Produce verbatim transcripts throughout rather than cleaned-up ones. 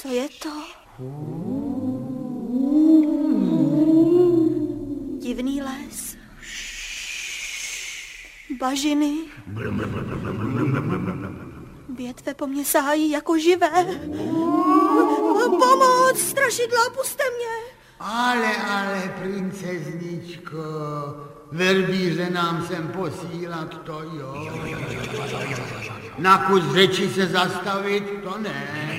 Co je to? Divný les. Bažiny. Větve po mně sahají jako živé. Pomoc, strašidla, puste mě. Ale, ale, princezničko, verbíře nám sem posílat, to jo. Na kus řeči se zastavit, to ne.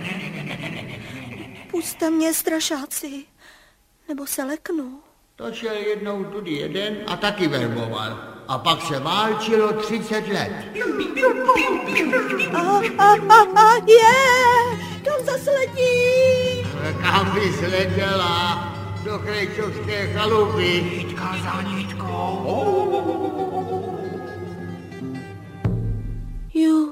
Puste mě, strašáci, nebo se leknu. To šel jednou tudy jeden a taky verboval. A pak se válčilo třicet let. A, a, a, a, je, kam zase letí? Kam bys letěla? Do krejčovské chalupy. Nitka za nitkou. Ju,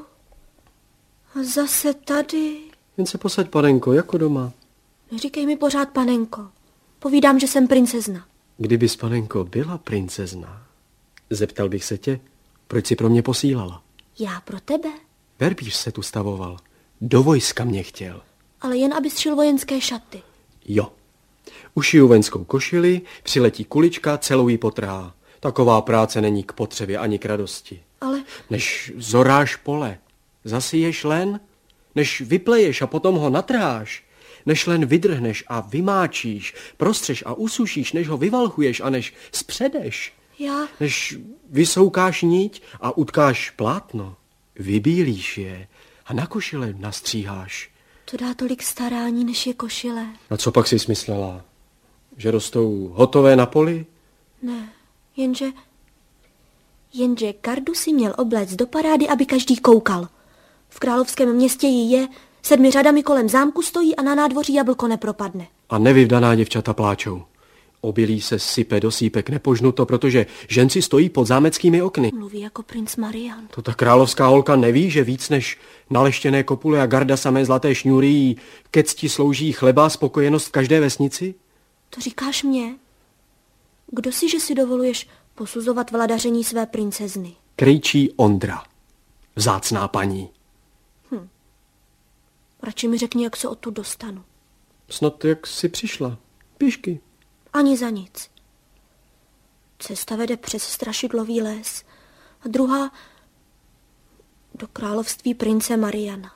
a zase tady. Jen se posaď, panenko, jako doma. Neříkej mi pořád panenko. Povídám, že jsem princezna. Kdybys, panenko, byla princezna, zeptal bych se tě, proč jsi pro mě posílala. Já pro tebe? Verbíř se tu stavoval. Do vojska mě chtěl. Ale jen abys šil vojenské šaty. Jo. Ušiju vojenskou košili, přiletí kulička, celou jí potrhá. Taková práce není k potřebě ani k radosti. Ale... Než zoráš pole, zasiješ len, než vypleješ a potom ho natrháš, než len vydrhneš a vymáčíš, prostřeš a usušíš, než ho vyvalchuješ a než spředeš, Já... než vysoukáš niť a utkáš plátno, vybílíš je a na košile nastříháš. To dá tolik starání, než je košile. A co pak jsi smyslela? Že rostou hotové na poli? Ne, jenže... Jenže kardu si měl obléct do parády, aby každý koukal. V královském městě jí je, sedmi řadami kolem zámku stojí a na nádvoří jablko nepropadne. A nevyvdaná děvčata pláčou. Obilí se sype do sípek nepožnuto, protože ženci stojí pod zámeckými okny. Mluví jako princ Marian. To ta královská holka neví, že víc než naleštěné kopule a garda samé zlaté šňůry jí ke cti slouží chleba a spokojenost v každé vesnici? To říkáš mně? Kdo si, že si dovoluješ posuzovat vladaření své princezny? Krejčí Ondra. Vzácná paní. Hm. Radši mi řekni, jak se odtud dostanu. Snad jak jsi přišla. Pěšky. Ani za nic. Cesta vede přes strašidlový les a druhá do království prince Mariana.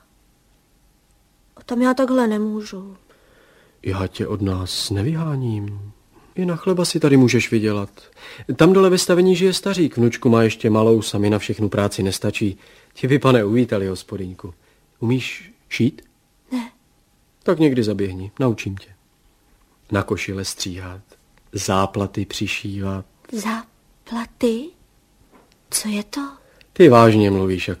A tam já takhle nemůžu. Já tě od nás nevyháním. I na chleba si tady můžeš vydělat. Tam dole ve stavení žije stařík. Vnučku má ještě malou, sami na všechnu práci nestačí. Ti by, pane, uvítali, hospodyňku. Umíš šít? Ne. Tak někdy zaběhni, naučím tě. Na košile stříhat, záplaty přišívat. Záplaty? Co je to? Ty vážně mluvíš jako